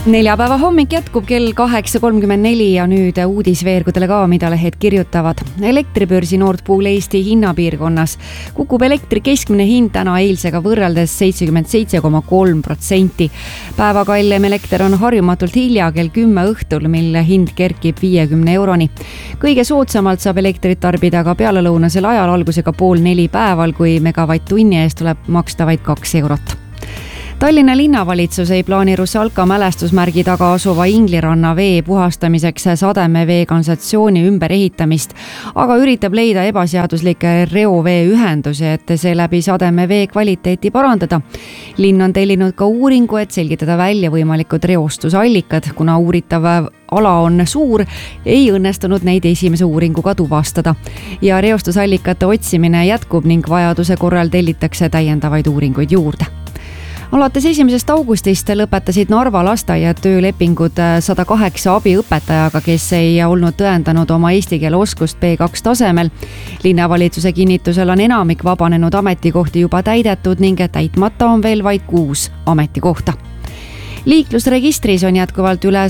Neljapäeva hommik jätkub kell 8.34 ja nüüd uudisveergudele ka, mida lehed kirjutavad. Elektribörsi Nord Pool Eesti hinnapiirkonnas kukub elektri keskmine hind täna eilsega võrreldes 77,3%. Päeva kallem elekter on harjumatult hilja kell 10 õhtul, mille hind kerkib 50 euroni. Kõige soodsamalt saab elektrit tarbida ka pealelõunasel ajal algusega 3:30 päeval, kui megavatt-tunni eest tuleb maksta vaid 2 eurot. Tallinna linnavalitsus ei plaani Rusalka mälestusmärgi taga asuva Ingliranna vee puhastamiseks sademevee kanalisatsiooni ümberehitamist, aga üritab leida ebaseaduslikke reoveeühendusi, et seeläbi sademevee kvaliteeti parandada. Linn on tellinud ka uuringu, et selgitada välja võimalikud reostusallikad, kuna uuritav ala on suur, ei õnnestunud neid esimese uuringuga tuvastada. Ja reostusallikate otsimine jätkub ning vajaduse korral tellitakse täiendavaid uuringuid juurde. Alates 1. augustist lõpetasid Narva lasteaiad töölepingud 108 abiõpetajaga, kes ei olnud tõendanud oma eesti keele oskust B2 tasemel. Linnavalitsuse kinnitusel on enamik vabanenud ametikohti juba täidetud ning täitmata on veel vaid 6 ametikohta. Liiklusregistris on jätkuvalt üle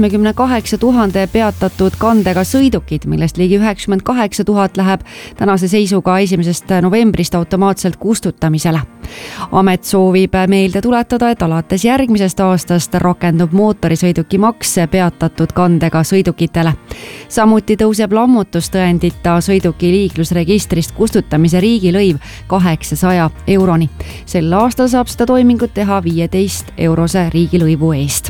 178 000 peatatud kandega sõidukid, millest ligi 98 000 läheb tänase seisuga 1. novembrist automaatselt kustutamisele. Amet soovib meelde tuletada, et alates järgmisest aastast rakendub mootorisõidukimaks peatatud kandega sõidukitele. Samuti tõuseb lammutustõendita sõiduki liiklusregistrist kustutamise riigilõiv 800 euroni. Sel aastal saab seda toimingut teha 15 eurose riigilõivu eest.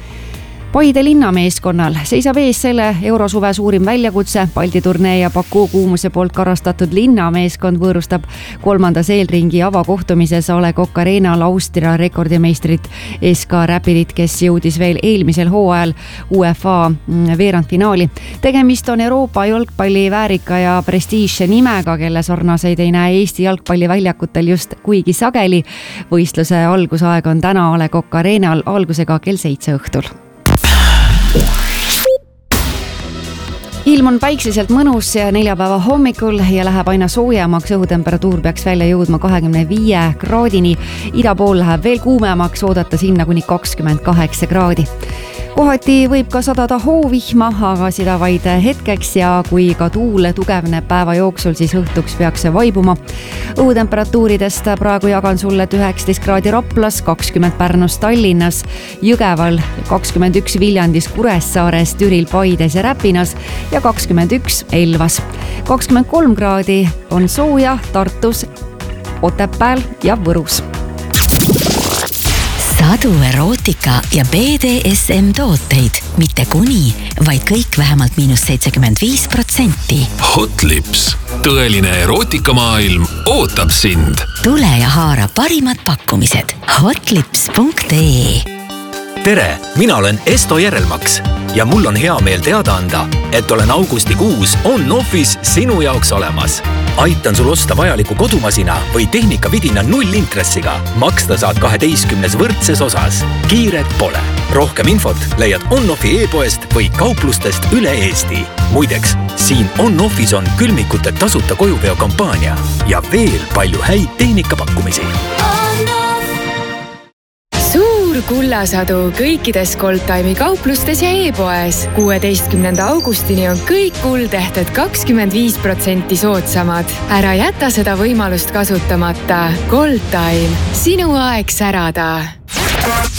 Paide linnameeskonnal seisab ees selle eurosuve suurim väljakutse. Balti turnee ja Baku kuumuse poolt karastatud linnameeskond võõrustab 3. eelringi avakohtumises A. Le Coq Arena'l Austria rekordimeistrit SK Rapidit, kes jõudis veel eelmisel hooajal UEFA veerandfinaali. Tegemist on Euroopa jalgpalli väärika ja prestiižse nimega, kelle sarnaseid ei näe Eesti jalgpalliväljakutel just kuigi sageli. Võistluse algusaeg on täna A. Le Coq Arena'l algusega kell 7 õhtul. Ilm on päikseselt mõnus neljapäeva hommikul ja läheb aina soojemaks. Õhutemperatuur peaks välja jõudma 25 kraadini. Ida pool läheb veel kuumemaks, oodata sinna kuni 28 kraadi. Kohati võib ka sadada hoovihma, aga seda vaid hetkeks ja kui ka tuul tugevneb päeva jooksul, siis õhtuks peaks see vaibuma. Õhutemperatuuridest praegu jagan sulle 19 kraadi Raplas, 20 Pärnus, Tallinnas, Jõgeval, 21 Viljandis, Kuressaares, Türil, Paides ja Räpinas ja 21 Elvas. 23 kraadi on sooja Tartus, Otepääl ja Võrus. Sadu erootika ja BDSM tooteid, mitte kuni, vaid kõik vähemalt -75%. Hotlips, tõeline erootikamaailm ootab sind. Tule ja haara parimad pakkumised hotlips.ee. Tere, mina olen Esto Järelmaks ja mul on hea meel teada anda, et olen augustikuus On-Office sinu jaoks olemas. Aitan sul osta vajaliku kodumasina või tehnikavidina 0 intressiga. Maksta saad 12 võrdses osas. Kiiret pole. Rohkem infot leiad On-Offi e-poest või kauplustest üle Eesti. Muideks, siin On-Office on külmikute tasuta kojuveo kampaania ja veel palju häid tehnikapakkumisi. Kullasadu kõikides Goldtime'i kauplustes ja e-poes. 16. augustini on kõik kuldehted 25% soodsamad. Ära jäta seda võimalust kasutamata. Goldtime, sinu aeg särada.